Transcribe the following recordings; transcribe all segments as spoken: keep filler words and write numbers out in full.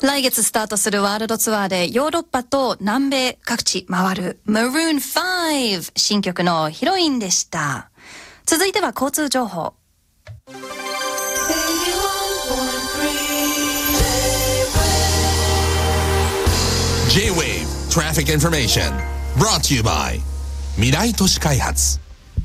来月スタートするワールドツアーでヨーロッパと南米各地回る Maroon ファイブ 新曲のヒロインでした。続いては交通情報。 J-Wave Traffic Information brought to you by 未来都市開発。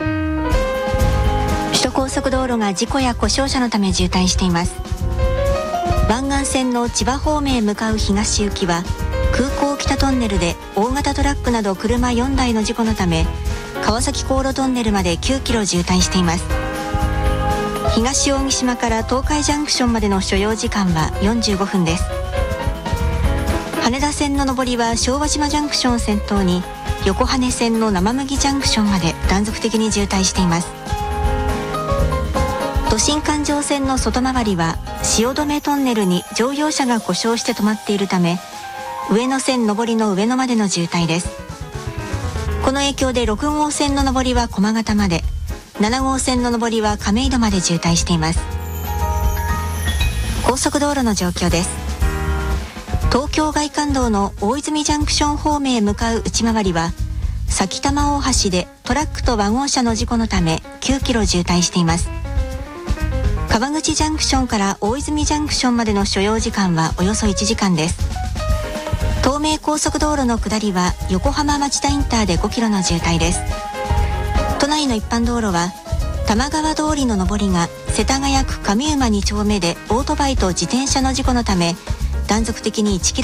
首都高速道路が事故や故障車のため渋滞しています。湾岸線の千葉方面へ向かう東行きは空港北トンネルで大型トラックなど車よんだいの事故のため川崎航路トンネルまできゅうキロ渋滞しています。東扇島から東海ジャンクションまでの所要時間はよんじゅうごふんです。羽田線の上りは昭和島ジャンクションを先頭に横羽線の生麦ジャンクションまで断続的に渋滞しています。都心環状線の外回りは汐留トンネルに乗用車が故障して止まっているため上野線上りの上野までの渋滞です。この影響でろくごう線の上りは駒形まで、ななごう線の上りは亀戸まで渋滞しています。高速道路の状況です。東京外環道の大泉ジャンクション方面へ向かう内回りは埼玉大橋でトラックとワゴン車の事故のためきゅうキロ渋滞しています。川口ジャンクションから大泉ジャンクションまでの所要時間はおよそいちじかんです。東名高速道路の下りは横浜町田インターでごキロの渋滞です。都内の一般道路は玉川通りの上りが世田谷区上馬に丁目でオートバイと自転車の事故のため断続的にいちキロ